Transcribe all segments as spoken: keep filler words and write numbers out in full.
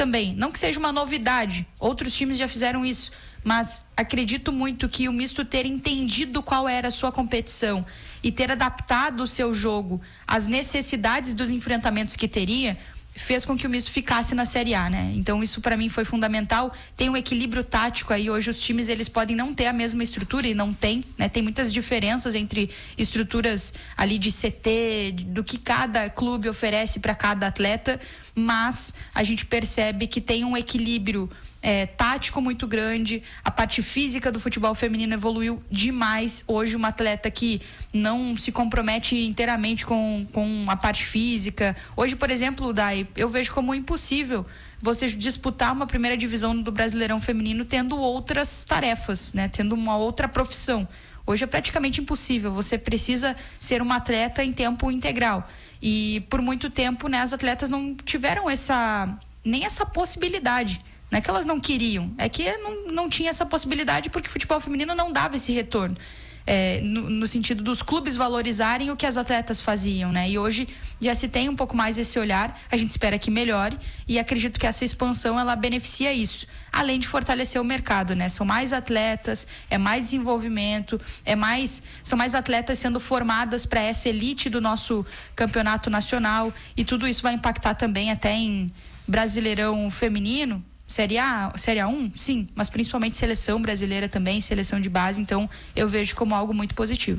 também. Não que seja uma novidade, outros times já fizeram isso, mas acredito muito que o misto ter entendido qual era a sua competição e ter adaptado o seu jogo às necessidades dos enfrentamentos que teria, fez com que o misto ficasse na Série A, né? Então isso para mim foi fundamental. Tem um equilíbrio tático aí. Hoje os times eles podem não ter a mesma estrutura, e não tem, né? Tem muitas diferenças entre estruturas ali de C T, do que cada clube oferece para cada atleta, mas a gente percebe que tem um equilíbrio É, tático muito grande. A parte física do futebol feminino evoluiu demais. Hoje uma atleta que não se compromete inteiramente com, com a parte física. Hoje, por exemplo, Dai, eu vejo como impossível você disputar uma primeira divisão do Brasileirão Feminino tendo outras tarefas, né? Tendo uma outra profissão. Hoje é praticamente impossível. Você precisa ser uma atleta em tempo integral. E por muito tempo, né, as atletas não tiveram essa, nem essa possibilidade. Não é que elas não queriam, é que não, não tinha essa possibilidade porque o futebol feminino não dava esse retorno. É, no, no sentido dos clubes valorizarem o que as atletas faziam, né? E hoje já se tem um pouco mais esse olhar, a gente espera que melhore e acredito que essa expansão ela beneficia isso, além de fortalecer o mercado, né? São mais atletas, é mais desenvolvimento, é mais, são mais atletas sendo formadas para essa elite do nosso campeonato nacional e tudo isso vai impactar também até em Brasileirão Feminino. Série A, Série A um, sim, mas principalmente seleção brasileira também, seleção de base, então eu vejo como algo muito positivo.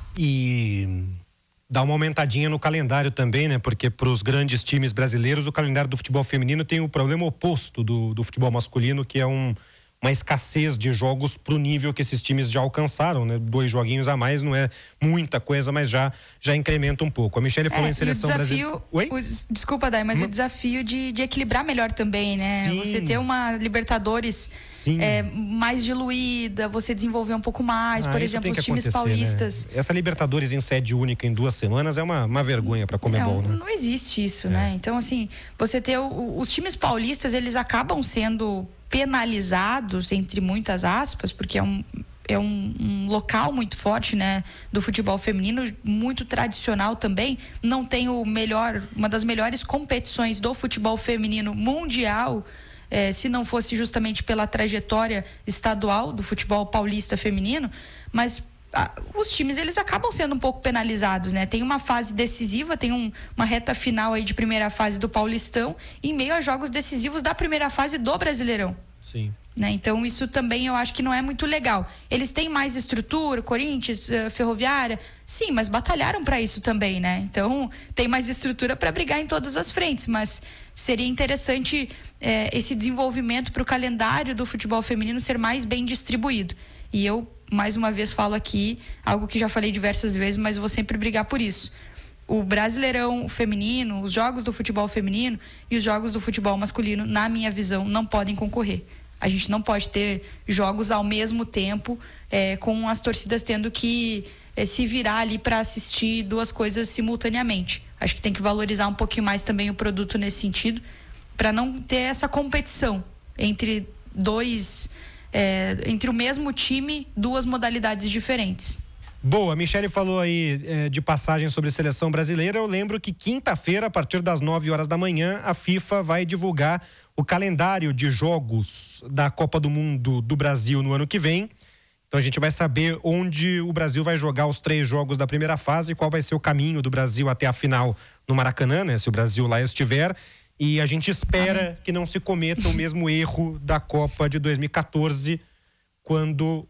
E dá uma aumentadinha no calendário também, né? Porque para os grandes times brasileiros, o calendário do futebol feminino tem o problema oposto do, do futebol masculino, que é um, uma escassez de jogos pro nível que esses times já alcançaram, né? Dois joguinhos a mais não é muita coisa, mas já, já incrementa um pouco. A Michele falou é, em seleção brasileira. Oi? O, desculpa, Dai, mas hum. o desafio de, de equilibrar melhor também, né? Sim. Você ter uma Libertadores é, mais diluída, você desenvolver um pouco mais, ah, por exemplo, os times paulistas. Né? Essa Libertadores em sede única em duas semanas é uma, uma vergonha pra Conmebol, não, né? Não existe isso, é. né? Então, assim, você ter o, os times paulistas, eles acabam sendo penalizados, entre muitas aspas, porque é um, é um, um local muito forte, né, do futebol feminino, muito tradicional também, não tem o melhor, uma das melhores competições do futebol feminino mundial, eh, se não fosse justamente pela trajetória estadual do futebol paulista feminino, mas ah, os times eles acabam sendo um pouco penalizados, né? Tem uma fase decisiva, tem um, uma reta final aí de primeira fase do Paulistão, em meio a jogos decisivos da primeira fase do Brasileirão. Sim. Né? Então isso também eu acho que não é muito legal. Eles têm mais estrutura, Corinthians, uh, Ferroviária, sim, mas batalharam para isso também, né? Então tem mais estrutura para brigar em todas as frentes, mas seria interessante eh, esse desenvolvimento para o calendário do futebol feminino ser mais bem distribuído. E eu mais uma vez falo aqui algo que já falei diversas vezes, mas vou sempre brigar por isso. O Brasileirão feminino, os jogos do futebol feminino e os jogos do futebol masculino, na minha visão, não podem concorrer. A gente não pode ter jogos ao mesmo tempo, é, com as torcidas tendo que é, se virar ali para assistir duas coisas simultaneamente. Acho que tem que valorizar um pouquinho mais também o produto nesse sentido, para não ter essa competição entre dois... É, entre o mesmo time, duas modalidades diferentes. Boa, a Michele falou aí é, de passagem sobre seleção brasileira. Eu lembro que quinta-feira, a partir das nove horas da manhã, a FIFA vai divulgar o calendário de jogos da Copa do Mundo do Brasil no ano que vem. Então a gente vai saber onde o Brasil vai jogar os três jogos da primeira fase, qual vai ser o caminho do Brasil até a final no Maracanã, né? Se o Brasil lá estiver. E a gente espera Amém. que não se cometa o mesmo erro da Copa de dois mil e quatorze, quando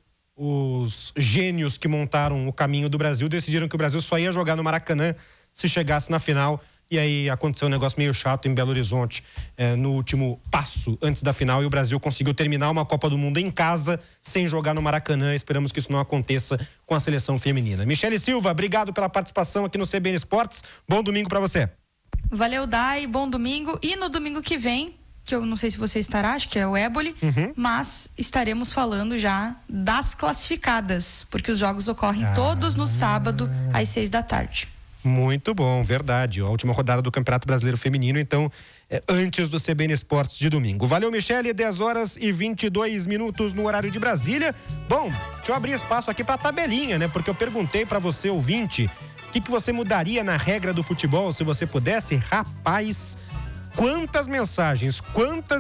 os gênios que montaram o caminho do Brasil decidiram que o Brasil só ia jogar no Maracanã se chegasse na final. E aí aconteceu um negócio meio chato em Belo Horizonte, eh, no último passo antes da final, e o Brasil conseguiu terminar uma Copa do Mundo em casa sem jogar no Maracanã. Esperamos que isso não aconteça com a seleção feminina. Michele Silva, obrigado pela participação aqui no C B N Esportes. Bom domingo para você. Valeu, Dai, bom domingo. E no domingo que vem, que eu não sei se você estará, acho que é o Éboli, uhum. mas estaremos falando já das classificadas, porque os jogos ocorrem ah. todos no sábado, às seis da tarde. Muito bom, verdade. A última rodada do Campeonato Brasileiro Feminino, então, é antes do C B N Esportes de domingo. Valeu, Michele, dez horas e vinte e dois minutos no horário de Brasília. Bom, deixa eu abrir espaço aqui pra tabelinha, né? Porque eu perguntei pra você, ouvinte, o que, que você mudaria na regra do futebol se você pudesse? Rapaz, quantas mensagens, quantas